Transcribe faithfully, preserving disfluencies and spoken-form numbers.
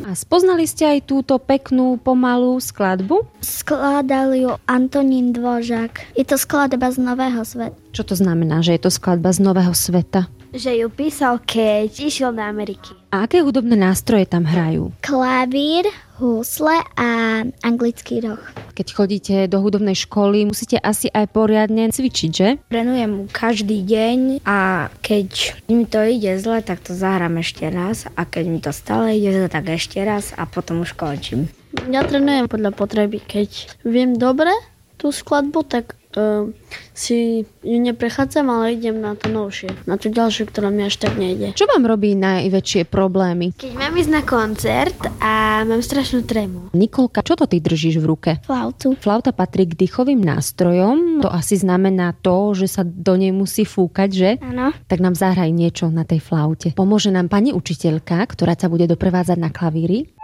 A spoznali ste aj túto peknú, pomalú skladbu? Skladal ju Antonín Dvořák. Je to skladba z Nového sveta. Čo to znamená, že je to skladba z Nového sveta? Že ju písal, keď išiel do Ameriky. A aké hudobné nástroje tam hrajú? Klavír, husle a anglický roh. Keď chodíte do hudobnej školy, musíte asi aj poriadne cvičiť, že? Trénujem mu každý deň a keď mi to ide zle, tak to zahrám ešte raz a keď mi to stále ide zle, tak ešte raz a potom už končím. Ja trénujem podľa potreby. Keď viem dobre tú skladbu, tak uh, si ju neprechádzam, ale idem na to novšie, na tú ďalšiu, ktorá mi až tak nejde. Čo vám robí najväčšie problémy? Keď mám ísť na koncert a mám strašnú trému. Nikolka, čo to ty držíš v ruke? Flautu. Flauta patrí k dýchovým nástrojom. To asi znamená to, že sa do nej musí fúkať, že? Áno. Tak nám zahraj niečo na tej flaute. Pomôže nám pani učiteľka, ktorá sa bude doprevádzať na klavíri.